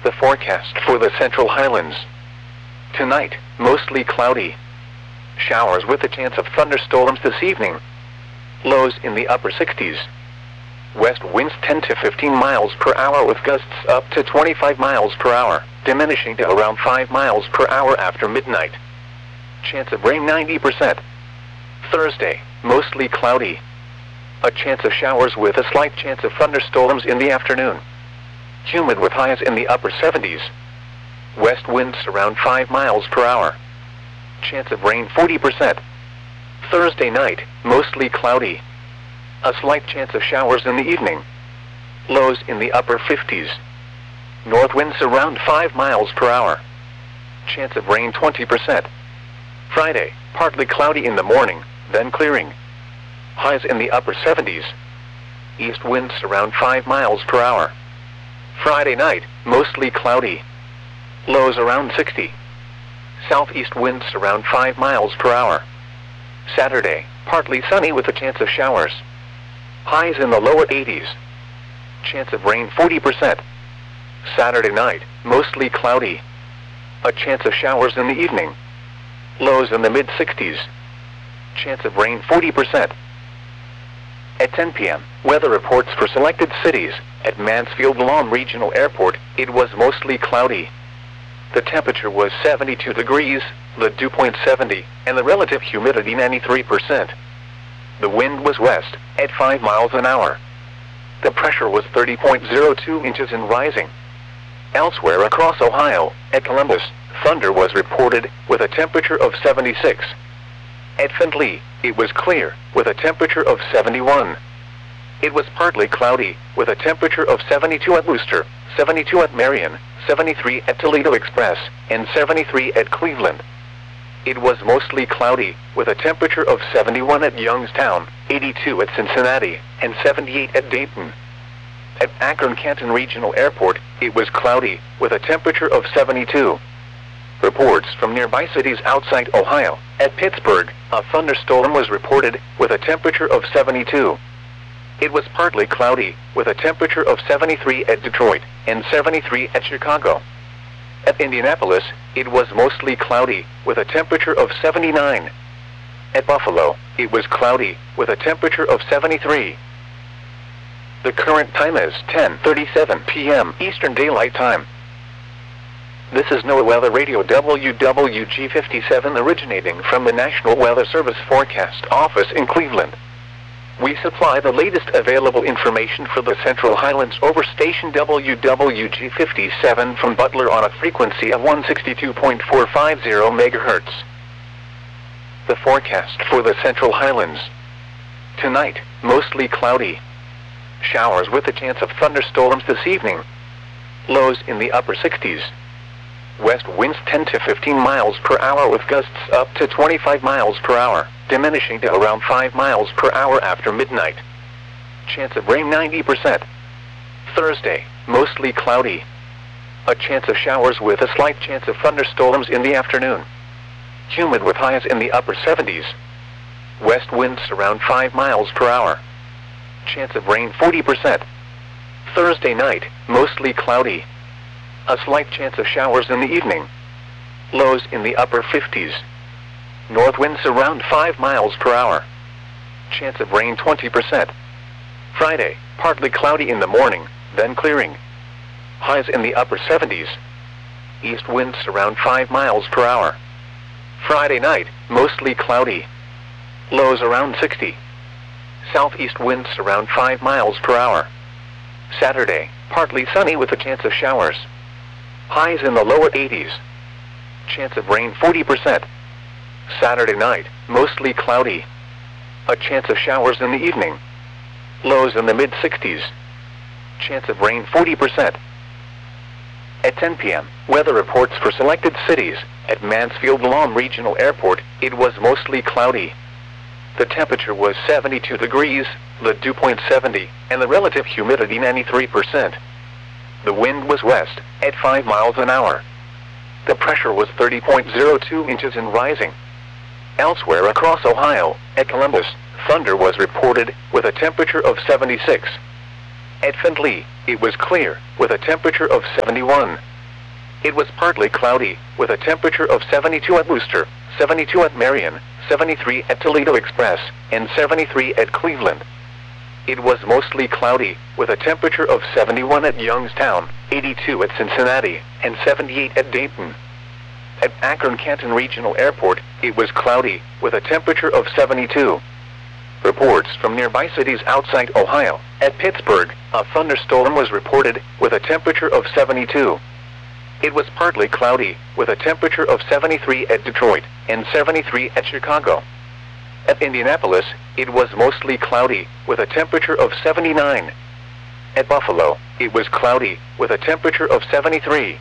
The forecast for the Central Highlands. Tonight, mostly cloudy. Showers with a chance of thunderstorms this evening. Lows in the upper 60s. West winds 10 to 15 miles per hour with gusts up to 25 miles per hour, diminishing to around 5 miles per hour after midnight. Chance of rain 90%. Thursday, mostly cloudy. A chance of showers with a slight chance of thunderstorms in the afternoon. Humid with highs in the upper 70s. West winds around 5 miles per hour. Chance of rain 40%. Thursday night, mostly cloudy. A slight chance of showers in the evening. Lows in the upper 50s. North winds around 5 miles per hour. Chance of rain 20%. Friday, partly cloudy in the morning, then clearing. Highs in the upper 70s. East winds around 5 miles per hour. Friday night, mostly cloudy. Lows around 60. Southeast winds around 5 miles per hour. Saturday, partly sunny with a chance of showers. Highs in the lower 80s. Chance of rain 40%. Saturday night, mostly cloudy. A chance of showers in the evening. Lows in the mid-60s. Chance of rain 40%. At 10 p.m., weather reports for selected cities. At Mansfield-Lom Regional Airport, it was mostly cloudy. The temperature was 72 degrees, the dew point 70, and the relative humidity 93%. The wind was west, at 5 miles an hour. The pressure was 30.02 inches and rising. Elsewhere across Ohio, at Columbus, thunder was reported, with a temperature of 76. At Findlay, it was clear, with a temperature of 71. It was partly cloudy, with a temperature of 72 at Wooster, 72 at Marion, 73 at Toledo Express, and 73 at Cleveland. It was mostly cloudy, with a temperature of 71 at Youngstown, 82 at Cincinnati, and 78 at Dayton. At Akron-Canton Regional Airport, it was cloudy, with a temperature of 72. Reports from nearby cities outside Ohio. At Pittsburgh, a thunderstorm was reported, with a temperature of 72. It was partly cloudy, with a temperature of 73 at Detroit, and 73 at Chicago. At Indianapolis, it was mostly cloudy, with a temperature of 79. At Buffalo, it was cloudy, with a temperature of 73. The current time is 10:37 p.m. Eastern Daylight Time. This is NOAA Weather Radio WWG57 originating from the National Weather Service Forecast Office in Cleveland. We supply the latest available information for the Central Highlands over station WWG57 from Butler on a frequency of 162.450 MHz. The forecast for the Central Highlands. Tonight, mostly cloudy. Showers with a chance of thunderstorms this evening. Lows in the upper 60s. West winds 10 to 15 miles per hour with gusts up to 25 miles per hour, diminishing to around 5 miles per hour after midnight. Chance of rain 90%. Thursday, mostly cloudy. A chance of showers with a slight chance of thunderstorms in the afternoon. Humid with highs in the upper 70s. West winds around 5 miles per hour. Chance of rain 40%. Thursday night, mostly cloudy. A slight chance of showers in the evening. Lows in the upper 50s. North winds around 5 miles per hour. Chance of rain 20%. Friday, partly cloudy in the morning, then clearing. Highs in the upper 70s. East winds around 5 miles per hour. Friday night, mostly cloudy. Lows around 60. Southeast winds around 5 miles per hour. Saturday, partly sunny with a chance of showers. Highs in the lower 80s. Chance of rain 40%. Saturday night, mostly cloudy. A chance of showers in the evening. Lows in the mid-60s. Chance of rain 40%. At 10 p.m., weather reports for selected cities. At Mansfield-Lom Regional Airport, it was mostly cloudy. The temperature was 72 degrees, the dew point 70, and the relative humidity 93%. The wind was west, at 5 miles an hour. The pressure was 30.02 inches and rising. Elsewhere across Ohio, at Columbus, thunder was reported, with a temperature of 76. At Findlay, it was clear, with a temperature of 71. It was partly cloudy, with a temperature of 72 at Wooster, 72 at Marion, 73 at Toledo Express, and 73 at Cleveland. It was mostly cloudy, with a temperature of 71 at Youngstown, 82 at Cincinnati, and 78 at Dayton. At Akron-Canton Regional Airport, it was cloudy, with a temperature of 72. Reports from nearby cities outside Ohio. At Pittsburgh, a thunderstorm was reported, with a temperature of 72. It was partly cloudy, with a temperature of 73 at Detroit, and 73 at Chicago. At Indianapolis, it was mostly cloudy, with a temperature of 79. At Buffalo, it was cloudy, with a temperature of 73.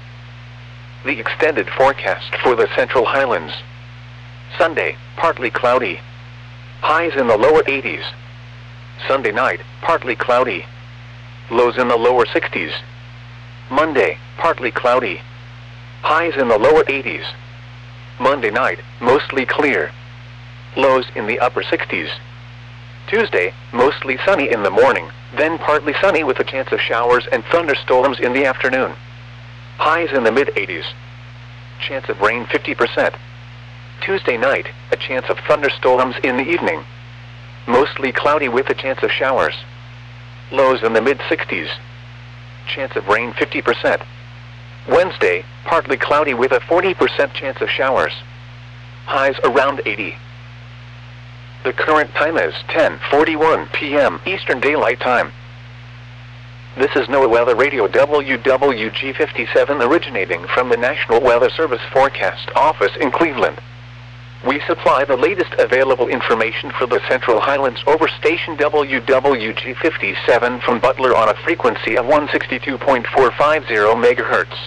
The extended forecast for the Central Highlands. Sunday, partly cloudy. Highs in the lower 80s. Sunday night, partly cloudy. Lows in the lower 60s. Monday, partly cloudy. Highs in the lower 80s. Monday night, mostly clear. Lows in the upper 60s. Tuesday, mostly sunny in the morning, then partly sunny with a chance of showers and thunderstorms in the afternoon. Highs in the mid-80s. Chance of rain 50%. Tuesday night, a chance of thunderstorms in the evening. Mostly cloudy with a chance of showers. Lows in the mid-60s. Chance of rain 50%. Wednesday, partly cloudy with a 40% chance of showers. Highs around 80. The current time is 10:41 p.m. Eastern Daylight Time. This is NOAA Weather Radio WWG57 originating from the National Weather Service Forecast Office in Cleveland. We supply the latest available information for the Central Highlands over station WWG57 from Butler on a frequency of 162.450 MHz.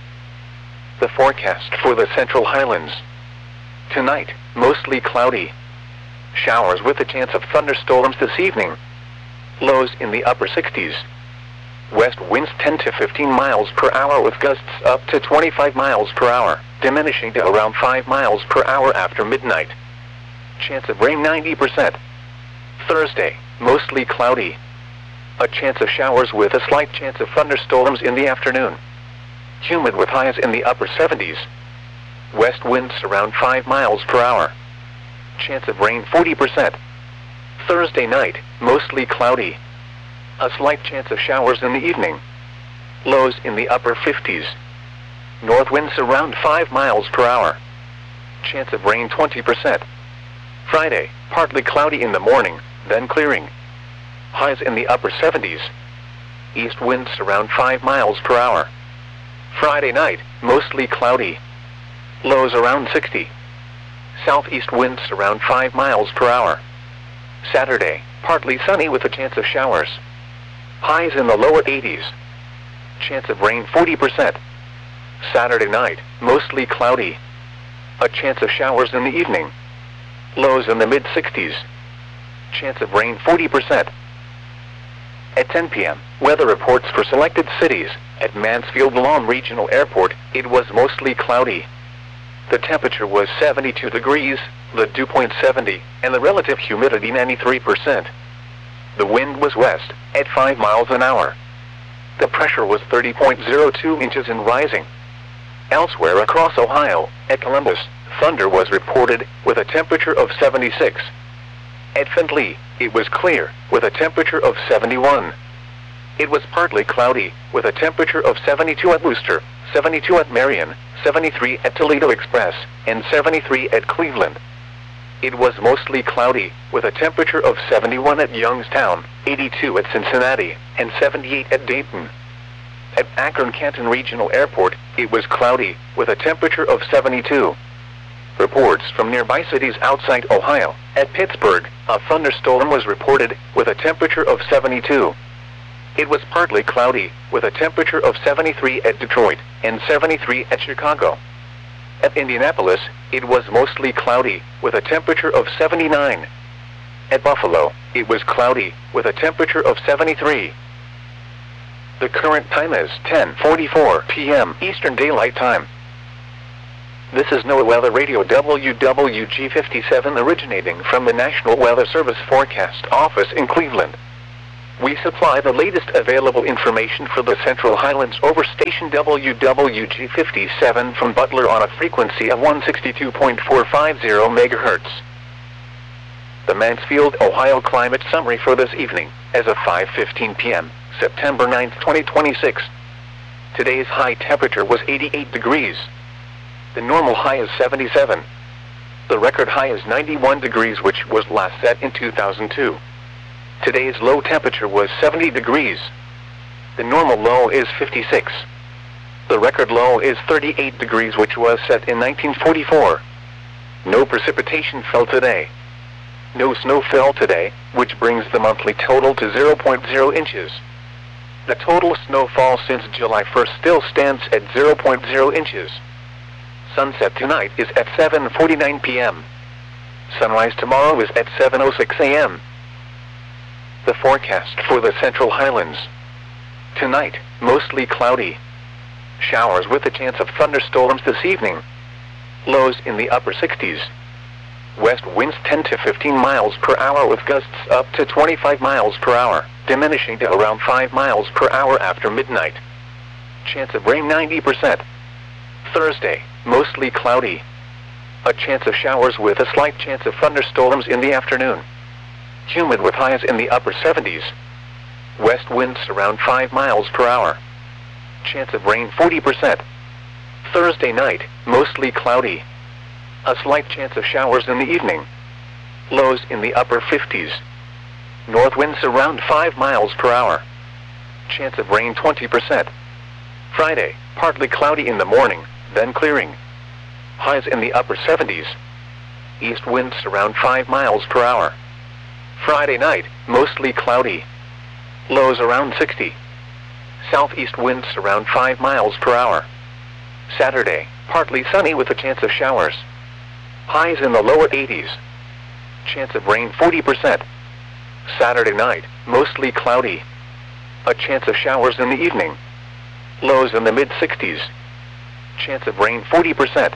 The forecast for the Central Highlands. Tonight, mostly cloudy. Showers with a chance of thunderstorms this evening. Lows in the upper 60s. West winds 10 to 15 miles per hour with gusts up to 25 miles per hour, diminishing to around 5 miles per hour after midnight. Chance of rain 90%. Thursday, mostly cloudy. A chance of showers with a slight chance of thunderstorms in the afternoon. Humid with highs in the upper 70s. West winds around 5 miles per hour. Chance of rain 40%. Thursday night, mostly cloudy. A slight chance of showers in the evening. Lows in the upper 50s. North winds around 5 miles per hour. Chance of rain 20%. Friday, partly cloudy in the morning, then clearing. Highs in the upper 70s. East winds around 5 miles per hour. Friday night, mostly cloudy. Lows around 60. Southeast winds around 5 miles per hour. Saturday, partly sunny with a chance of showers. Highs in the lower 80s. Chance of rain 40%. Saturday night, mostly cloudy. A chance of showers in the evening. Lows in the mid-60s. Chance of rain 40%. At 10 p.m., weather reports for selected cities. At Mansfield Lawn Regional Airport, it was mostly cloudy. The temperature was 72 degrees, the dew point 70, and the relative humidity 93%. The wind was west, at 5 miles an hour. The pressure was 30.02 inches and rising. Elsewhere across Ohio, at Columbus, thunder was reported, with a temperature of 76. At Findlay, it was clear, with a temperature of 71. It was partly cloudy, with a temperature of 72 at Wooster, 72 at Marion, 73 at Toledo Express, and 73 at Cleveland. It was mostly cloudy, with a temperature of 71 at Youngstown, 82 at Cincinnati, and 78 at Dayton. At Akron-Canton Regional Airport, it was cloudy, with a temperature of 72. Reports from nearby cities outside Ohio. At Pittsburgh, a thunderstorm was reported, with a temperature of 72. It was partly cloudy, with a temperature of 73 at Detroit, and 73 at Chicago. At Indianapolis, it was mostly cloudy, with a temperature of 79. At Buffalo, it was cloudy, with a temperature of 73. The current time is 10:44 p.m. Eastern Daylight Time. This is NOAA Weather Radio WWG57 originating from the National Weather Service Forecast Office in Cleveland. We supply the latest available information for the Central Highlands over station WWG57 from Butler on a frequency of 162.450 MHz. The Mansfield, Ohio climate summary for this evening, as of 5:15 p.m., September 9, 2026. Today's high temperature was 88 degrees. The normal high is 77. The record high is 91 degrees, which was last set in 2002. Today's low temperature was 70 degrees. The normal low is 56. The record low is 38 degrees, which was set in 1944. No precipitation fell today. No snow fell today, which brings the monthly total to 0.0 inches. The total snowfall since July 1st still stands at 0.0 inches. Sunset tonight is at 7:49 p.m. Sunrise tomorrow is at 7:06 a.m. The forecast for the Central Highlands. Tonight, mostly cloudy. Showers with a chance of thunderstorms this evening. Lows in the upper 60s. West winds 10 to 15 miles per hour with gusts up to 25 miles per hour, diminishing to around 5 miles per hour after midnight. Chance of rain 90%. Thursday, mostly cloudy. A chance of showers with a slight chance of thunderstorms in the afternoon. Humid with highs in the upper 70s. West winds around 5 miles per hour. Chance of rain 40%. Thursday night, mostly cloudy. A slight chance of showers in the evening. Lows in the upper 50s. North winds around 5 miles per hour. Chance of rain 20%. Friday, partly cloudy in the morning, then clearing. Highs in the upper 70s. East winds around 5 miles per hour. Friday night, mostly cloudy. Lows around 60. Southeast winds around 5 miles per hour. Saturday, partly sunny with a chance of showers. Highs in the lower 80s. Chance of rain 40%. Saturday night, mostly cloudy. A chance of showers in the evening. Lows in the mid-60s. Chance of rain 40%.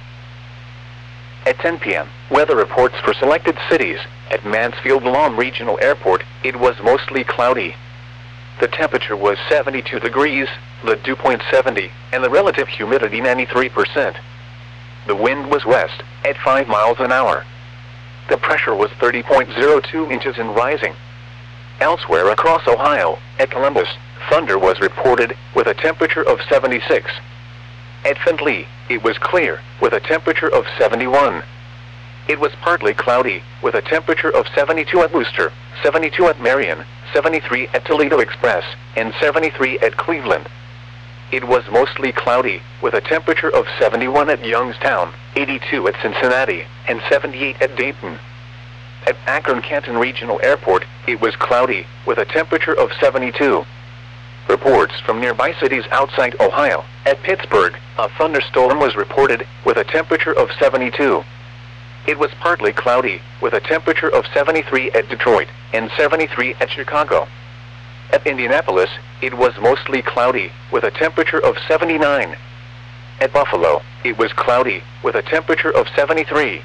At 10 p.m., weather reports for selected cities. At Mansfield-Lom Regional Airport, it was mostly cloudy. The temperature was 72 degrees, the dew point 70, and the relative humidity 93%. The wind was west, at 5 miles an hour. The pressure was 30.02 inches and rising. Elsewhere across Ohio, at Columbus, thunder was reported, with a temperature of 76. At Findlay, it was clear, with a temperature of 71. It was partly cloudy, with a temperature of 72 at Wooster, 72 at Marion, 73 at Toledo Express, and 73 at Cleveland. It was mostly cloudy, with a temperature of 71 at Youngstown, 82 at Cincinnati, and 78 at Dayton. At Akron-Canton Regional Airport, it was cloudy, with a temperature of 72. Reports from nearby cities outside Ohio. At Pittsburgh, a thunderstorm was reported, with a temperature of 72. It was partly cloudy, with a temperature of 73 at Detroit, and 73 at Chicago. At Indianapolis, it was mostly cloudy, with a temperature of 79. At Buffalo, it was cloudy, with a temperature of 73.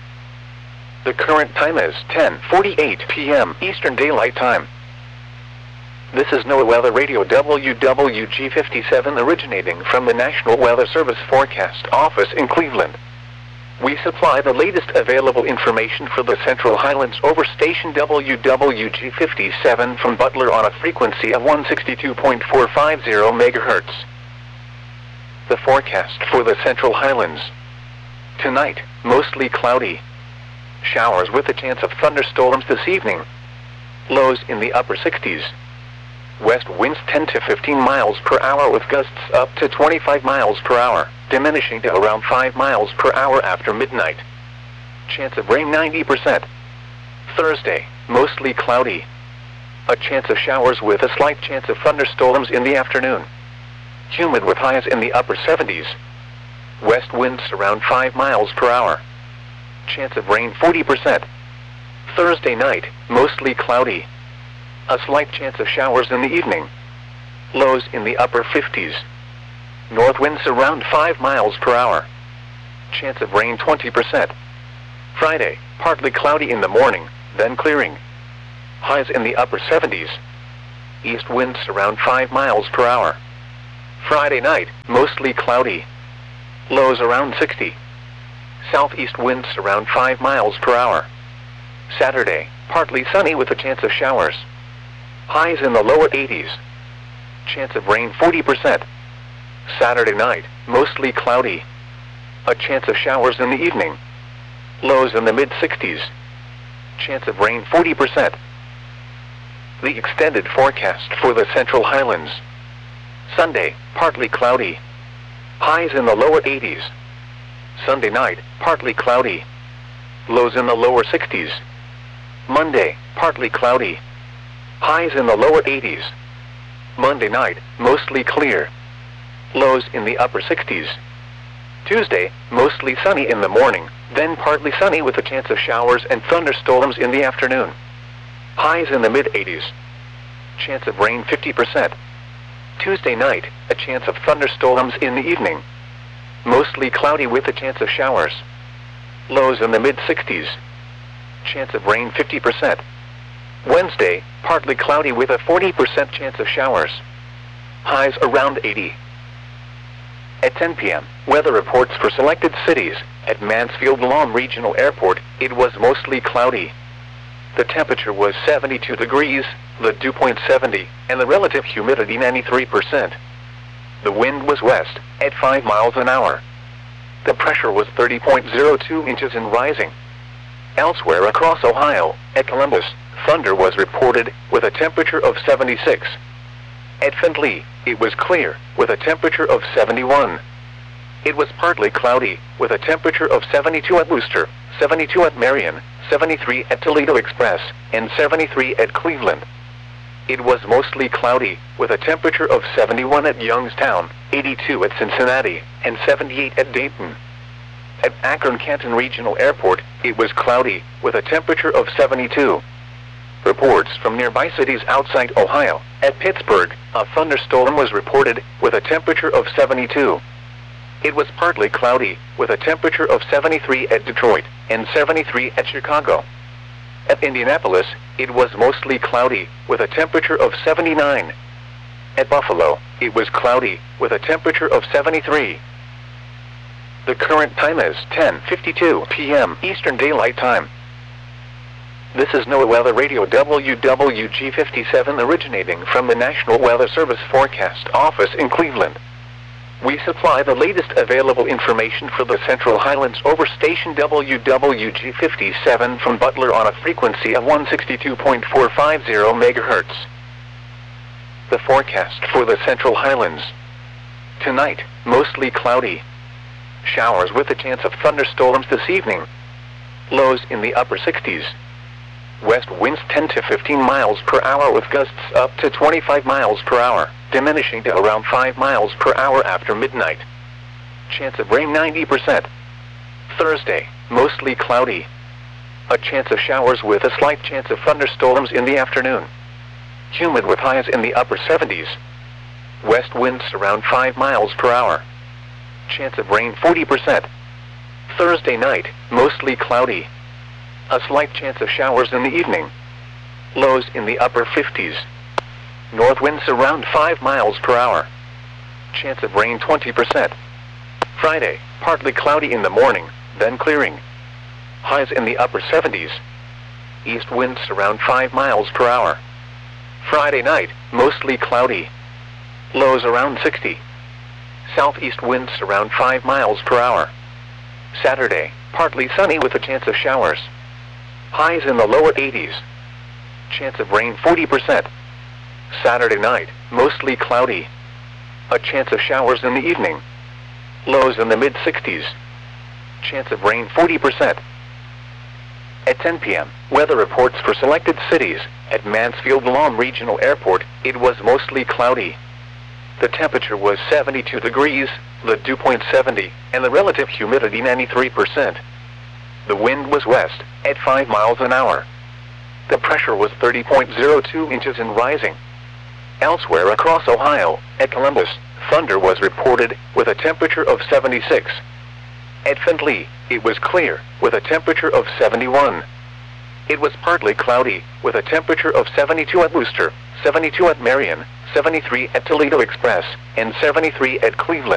The current time is 10:48 p.m. Eastern Daylight Time. This is NOAA Weather Radio WWG57 originating from the National Weather Service Forecast Office in Cleveland. We supply the latest available information for the Central Highlands over station WWG57 from Butler on a frequency of 162.450 MHz. The forecast for the Central Highlands. Tonight, mostly cloudy. Showers with a chance of thunderstorms this evening. Lows in the upper 60s. West winds 10 to 15 miles per hour with gusts up to 25 miles per hour, diminishing to around 5 miles per hour after midnight. Chance of rain 90%. Thursday, mostly cloudy. A chance of showers with a slight chance of thunderstorms in the afternoon. Humid with highs in the upper 70s. West winds around 5 miles per hour. Chance of rain 40%. Thursday night, mostly cloudy. A slight chance of showers in the evening. Lows in the upper 50s. North winds around 5 miles per hour. Chance of rain 20%. Friday, partly cloudy in the morning, then clearing. Highs in the upper 70s. east winds around 5 miles per hour. Friday night, mostly cloudy. Lows around 60. Southeast winds around 5 miles per hour. Saturday, partly sunny with a chance of showers. Highs in the lower 80s. Chance of rain 40%. Saturday night, mostly cloudy. A chance of showers in the evening. Lows in the mid-60s. Chance of rain 40%. The extended forecast for the Central Highlands. Sunday, partly cloudy. Highs in the lower 80s. Sunday night, partly cloudy. Lows in the lower 60s. Monday, partly cloudy. Highs in the lower 80s. Monday night, mostly clear. Lows in the upper 60s. Tuesday, mostly sunny in the morning, then partly sunny with a chance of showers and thunderstorms in the afternoon. Highs in the mid-80s. Chance of rain 50%. Tuesday night, a chance of thunderstorms in the evening. Mostly cloudy with a chance of showers. Lows in the mid-60s. Chance of rain 50%. Wednesday, partly cloudy with a 40% chance of showers. Highs around 80. At 10 p.m., weather reports for selected cities. At Mansfield-Lom Regional Airport, it was mostly cloudy. The temperature was 72 degrees, the dew point 70, and the relative humidity 93%. The wind was west, at 5 miles an hour. The pressure was 30.02 inches and rising. Elsewhere across Ohio, at Columbus, thunder was reported, with a temperature of 76. At Findlay, it was clear, with a temperature of 71. It was partly cloudy, with a temperature of 72 at Wooster, 72 at Marion, 73 at Toledo Express, and 73 at Cleveland. It was mostly cloudy, with a temperature of 71 at Youngstown, 82 at Cincinnati, and 78 at Dayton. At Akron-Canton Regional Airport, it was cloudy, with a temperature of 72. Reports from nearby cities outside Ohio. At Pittsburgh, a thunderstorm was reported, with a temperature of 72. It was partly cloudy, with a temperature of 73 at Detroit, and 73 at Chicago. At Indianapolis, it was mostly cloudy, with a temperature of 79. At Buffalo, it was cloudy, with a temperature of 73. The current time is 10:52 p.m. Eastern Daylight Time. This is NOAA Weather Radio WWG57 originating from the National Weather Service Forecast Office in Cleveland. We supply the latest available information for the Central Highlands over station WWG57 from Butler on a frequency of 162.450 MHz. The forecast for the Central Highlands. Tonight, mostly cloudy. Showers with a chance of thunderstorms this evening. Lows in the upper 60s. West winds 10 to 15 miles per hour with gusts up to 25 miles per hour, diminishing to around 5 miles per hour after midnight. Chance of rain 90%. Thursday, mostly cloudy. A chance of showers with a slight chance of thunderstorms in the afternoon. Humid with highs in the upper 70s. West winds around 5 miles per hour. Chance of rain 40%. Thursday night, mostly cloudy. A slight chance of showers in the evening. Lows in the upper 50s. North winds around 5 miles per hour. Chance of rain 20%. Friday, partly cloudy in the morning, then clearing. Highs in the upper 70s. East winds around 5 miles per hour. Friday night, mostly cloudy. Lows around 60. Southeast winds around 5 miles per hour. Saturday, partly sunny with a chance of showers. Highs in the lower 80s. Chance of rain 40%. Saturday night, mostly cloudy. A chance of showers in the evening. Lows in the mid-60s. Chance of rain 40%. At 10 p.m., weather reports for selected cities. At Mansfield-Lom Regional Airport, it was mostly cloudy. The temperature was 72 degrees, the dew point 70, and the relative humidity 93%. The wind was west, at 5 miles an hour. The pressure was 30.02 inches and rising. Elsewhere across Ohio, at Columbus, thunder was reported, with a temperature of 76. At Findlay, it was clear, with a temperature of 71. It was partly cloudy, with a temperature of 72 at Wooster, 72 at Marion, 73 at Toledo Express, and 73 at Cleveland.